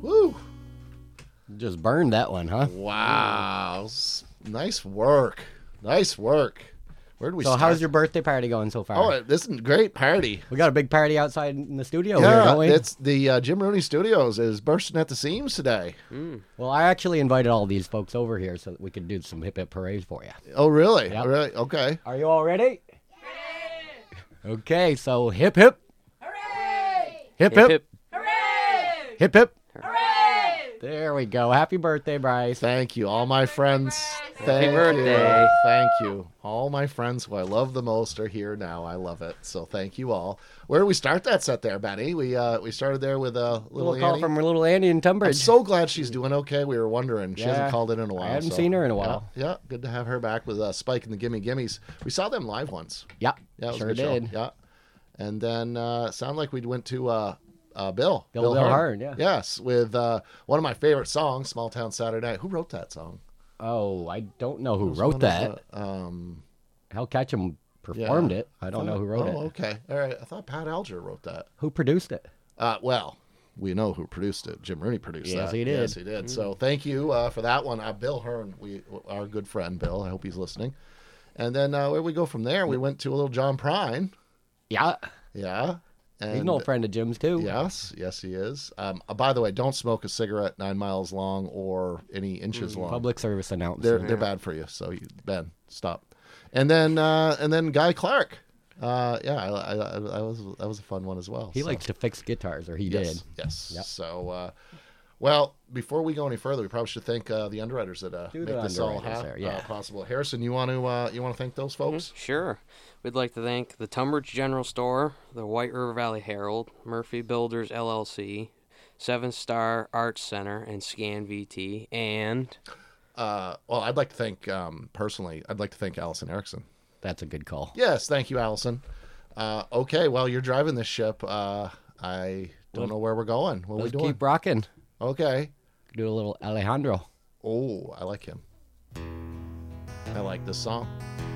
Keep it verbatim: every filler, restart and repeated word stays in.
Woo! Just burned that one, huh? Wow. S- Nice work. Nice work. Where did we So start? how's your birthday party going so far? Oh, this is a great party. We got a big party outside in the studio here, Yeah, don't we? it's the uh, Jim Rooney Studios is bursting at the seams today. Well, I actually invited all these folks over here so that we could do some hip hip parade for you. Oh, really? Yep. Really? Okay. Are you all ready? Okay, so hip hip. Hooray! Hip Hip, hip. hip. Hooray! Hip hip. Hooray! There we go. Happy birthday, Bryce. Thank you, all my friends. Thank birthday. you. Thank you. All my friends who I love the most are here now. I love it. So thank you all. Where did we start that set there, Benny? We uh, we started there with uh, little, Little call Annie. from little Annie in I'm Tunbridge. so glad she's doing okay. We were wondering. She Yeah. hasn't called in in a while. I hadn't so- seen her in a while. Yeah, yeah, good to have her back with uh, Spike and the Gimme Gimmies. We saw them live once. Yeah, Yeah, it was a sure good show. did. Yeah, and then uh, sounded like we went to uh, uh, Bill. Bill- Bill Hearn, yeah. Yes, with uh, one of my favorite songs, "Small Town Saturday Night." Who wrote that song? Oh, I don't know who It was wrote one that. of the, um, Hal Ketchum performed yeah. it. I don't thought- know who wrote oh, it. okay. All right. I thought Pat Alger wrote that. Who produced it? Uh, well, we know who produced it. Jim Rooney produced Yes, that. he did. Yes, he did. So thank you uh, for that one. Uh, Bill Hearn, we, our good friend Bill. I hope he's listening. And then uh, where we go from there, we went to a little John Prine. Yeah, Yeah. And he's an old friend of Jim's too. Yes, yes, he is. Um, uh, by the way, don't smoke a cigarette nine miles long or any inches long. Public service They're announcement. they're bad for you. So you, Ben, stop. And then uh, and then Guy Clark. Uh, yeah, I, I, I, I was that was a fun one as well. He so. likes to fix guitars, or he Yes, did. yes. Yep. So, uh, well, before we go any further, we probably should thank uh, the underwriters that uh, Do make the this all underwriters ha- there, yeah. uh, possible. Harrison, you want to uh, you want to thank those folks? Sure. We'd like to thank the Tunbridge General Store, the White River Valley Herald, Murphy Builders L L C, Seven Star Arts Center, and Scan V T, and Uh, well, I'd like to thank um, personally. I'd like to thank Allison Erickson. That's a good call. Yes, thank you, Allison. Uh, okay, well, you're driving this ship. Uh, I don't know where we're going. What are we Let's doing? keep rocking. Okay. Do a little Alejandro. Oh, I like him. I like this song.